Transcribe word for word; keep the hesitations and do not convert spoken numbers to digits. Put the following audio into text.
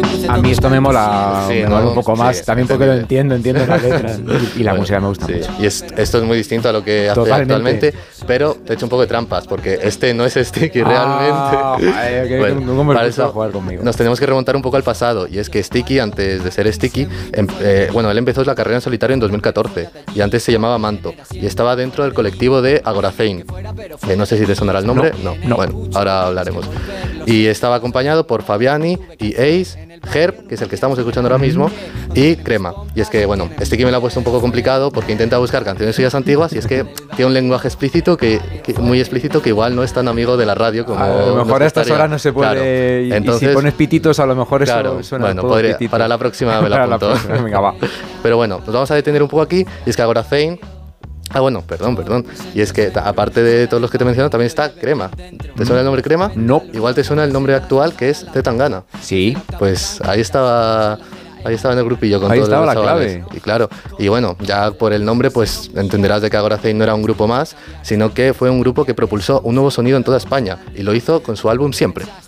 A mí esto me mola, sí, me mola ¿no? un poco más, sí, también porque lo entiendo, entiendo las letras y, y la bueno, música me gusta sí. mucho. Y es, esto es muy distinto a lo que hace Totalmente. actualmente, pero te he hecho un poco de trampas, porque este no es Sticky ah, realmente. Joder, que bueno, no me para gusta eso jugar conmigo. Nos tenemos que remontar un poco al pasado, y es que Sticky, antes de ser Sticky, em, eh, bueno, él empezó la carrera en solitario en dos mil catorce, y antes se llamaba Manto, y estaba dentro del colectivo de Agoracein. Eh, no sé si te sonará el nombre, no, no, no. Bueno, ahora hablaremos. Y estaba acompañado por Fabiani y Ace, Herb, que es el que estamos escuchando ahora mismo, y Crema. Y es que, bueno, Sticky me lo ha puesto un poco complicado porque intenta buscar canciones suyas antiguas y es que tiene un lenguaje explícito, que, que muy explícito, que igual no es tan amigo de la radio como... A lo mejor a estas horas no se puede... Claro. Y, Entonces, y si pones pititos, a lo mejor eso claro, suena bueno, podría, para la próxima me lo apunto. Venga, va. Pero bueno, nos vamos a detener un poco aquí, y es que Agoracein... Ah, bueno, perdón, perdón. Y es que aparte de todos los que te he mencionado, también está Crema. ¿Te suena el nombre Crema? No. Igual te suena el nombre actual, que es Zetangana. Sí. Pues ahí estaba... Ahí estaba en el grupillo con ahí todos estaba los la chavales. clave. Y claro, y bueno, ya por el nombre pues entenderás de que Agoracein no era un grupo más, sino que fue un grupo que propulsó un nuevo sonido en toda España, y lo hizo con su álbum Siempre.